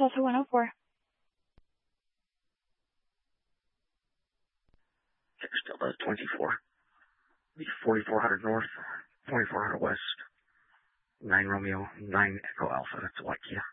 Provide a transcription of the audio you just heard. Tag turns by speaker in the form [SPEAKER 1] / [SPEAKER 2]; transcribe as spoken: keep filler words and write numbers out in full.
[SPEAKER 1] Delta one oh four.
[SPEAKER 2] Texas Delta twenty-four. forty-four hundred north, twenty-four hundred west. nine Romeo, nine Echo Alpha. That's a white Kia.